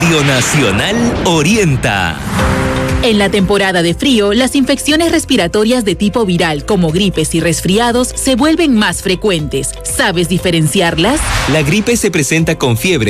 Radio Nacional orienta. En la temporada de frío, las infecciones respiratorias de tipo viral, como gripes y resfriados, se vuelven más frecuentes. ¿Sabes diferenciarlas? La gripe se presenta con fiebre,